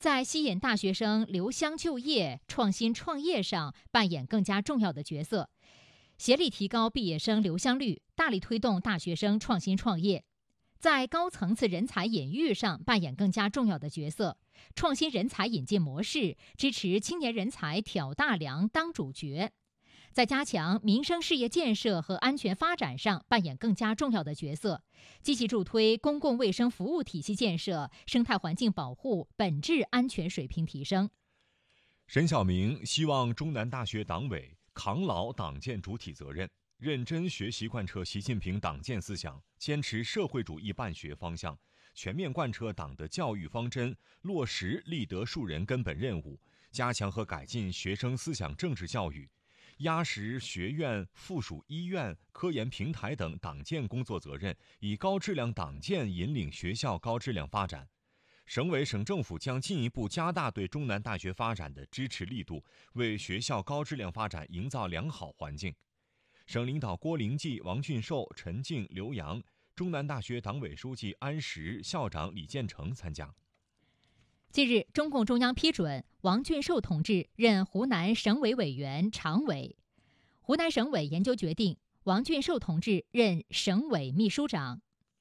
在吸引大学生留乡就业、创新创业上扮演更加重要的角色，协力提高毕业生留乡率，大力推动大学生创新创业。在高层次人才引育上扮演更加重要的角色，创新人才引进模式，支持青年人才挑大梁当主角。在加强民生事业建设和安全发展上扮演更加重要的角色，积极助推公共卫生服务体系建设、生态环境保护、本质安全水平提升。 沈晓明希望中南大学党委扛牢党建主体责任，认真学习贯彻习近平党建思想，坚持社会主义办学方向，全面贯彻党的教育方针，落实立德树人根本任务，加强和改进学生思想政治教育，压实学院、附属医院、科研平台等党建工作责任，以高质量党建引领学校高质量发展。省委省政府将进一步加大对中南大学发展的支持力度，为学校高质量发展营造良好环境。省领导郭灵济、王俊寿、陈静、刘洋，中南大学党委书记安石、校长李建成参加。 近日，中共中央批准王俊寿同志任湖南省委委员、常委。湖南省委研究决定，王俊寿同志任省委秘书长。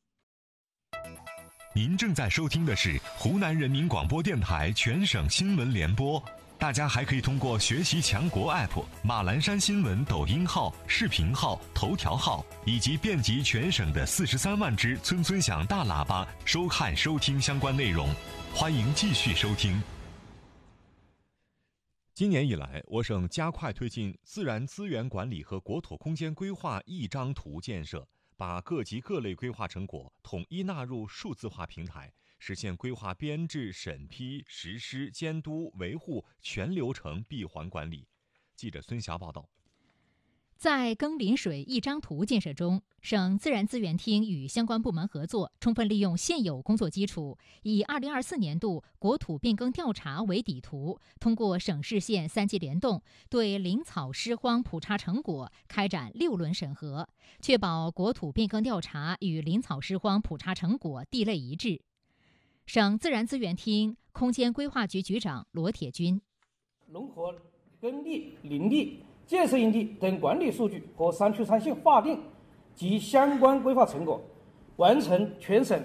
您正在收听的是湖南人民广播电台全省新闻联播。大家还可以通过学习强国 App、马栏山新闻抖音号、视频号、头条号以及遍及全省的43万只村村响大喇叭收看收听相关内容。欢迎继续收听。 今年以来，我省加快推进自然资源管理和国土空间规划一张图建设，把各级各类规划成果统一纳入数字化平台，实现规划编制、审批、实施、监督、维护全流程闭环管理。记者孙霞报道。 在耕林水一张图建设中，省自然资源厅与相关部门合作，充分利用现有工作基础，以2024年度国土变更调查为底图，通过省市县3级联动，对林草湿荒普查成果开展6轮审核，确保国土变更调查与林草湿荒普查成果地类一致。省自然资源厅空间规划局局长罗铁军： 融合耕地、林地、建设用地等管理数据和山区山县划定及相关规划成果，完成全省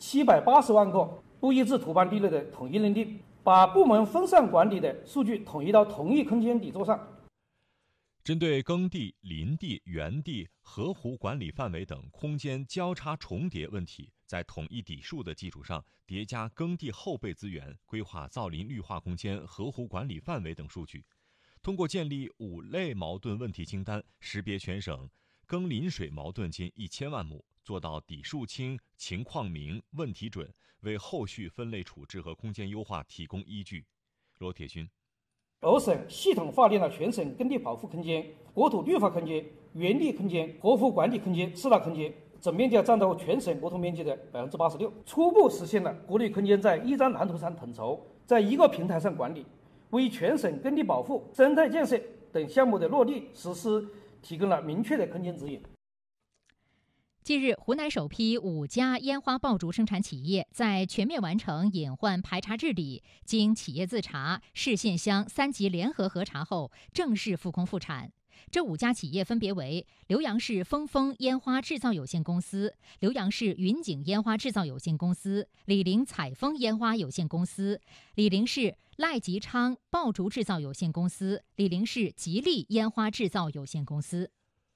780万个不一致土班地类的统一认定，把部门分散管理的数据统一到同一空间底座上。 针对耕地、林地、园地、河湖管理范围等空间交叉重叠问题，在统一底数的基础上，叠加耕地后备资源，规划造林绿化空间、河湖管理范围等数据。通过建立5类矛盾问题清单，识别全省耕林水矛盾近1000万亩，做到底数清、情况明、问题准，为后续分类处置和空间优化提供依据。罗铁军： 我省系统划定了全省耕地保护空间、国土绿化空间、园地空间、河湖管理空间4大空间，总面积占到全省国土面积的86%，初步实现了国内空间在一张蓝图上统筹，在一个平台上管理，为全省耕地保护、生态建设等项目的落地实施提供了明确的空间指引。 近日，湖南首批5家烟花爆竹生产企业在全面完成隐患排查治理，经企业自查、市县乡3级联合核查后，正式复工复产。这5家企业分别为浏阳市峰峰烟花制造有限公司、浏阳市云景烟花制造有限公司、醴陵采风烟花有限公司、醴陵市赖吉昌爆竹制造有限公司、醴陵市吉利烟花制造有限公司。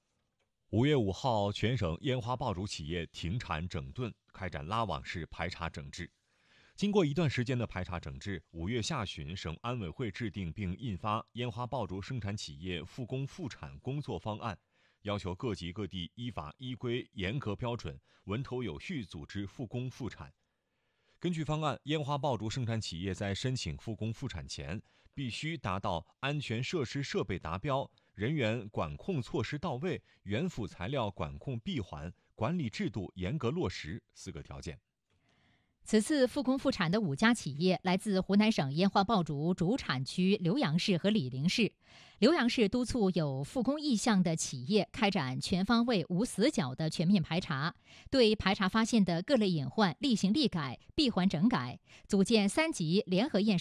5月5号，全省烟花爆竹企业停产整顿，开展拉网式排查整治。经过一段时间的排查整治，5月下旬，省安委会制定并印发《烟花爆竹生产企业复工复产工作方案》，要求各级各地依法依规、严格标准、稳妥有序组织复工复产。根据方案，烟花爆竹生产企业在申请复工复产前，必须达到安全设施设备达标、人员管控措施到位、原辅材料管控闭环、管理制度严格落实4个条件。 此次复工复产的5家企业来自湖南省烟花爆竹主产区浏阳市和醴陵市。浏阳市督促有复工意向的企业开展全方位无死角的全面排查，对排查发现的各类隐患厉行厉改、闭环整改，组建3级联合验